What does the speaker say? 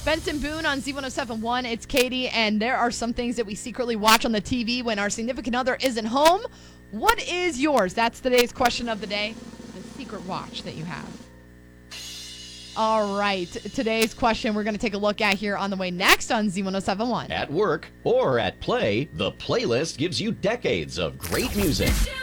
Benson Boone on Z107.1. It's Katie, and there are some things that we secretly watch on the TV when our significant other isn't home. What is yours? That's today's question of the day. The secret watch that you have. All right. Today's question we're going to take a look at here on the way next on Z107.1. At work or at play, the playlist gives you decades of great music.